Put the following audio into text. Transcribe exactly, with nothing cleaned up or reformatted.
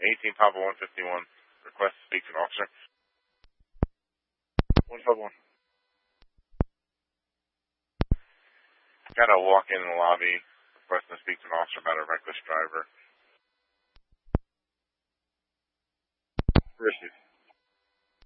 eighteen Papa one fifty-one. Request to speak to an officer. one five one. Got to walk in the lobby. Request to speak to an officer about a reckless driver. Receive.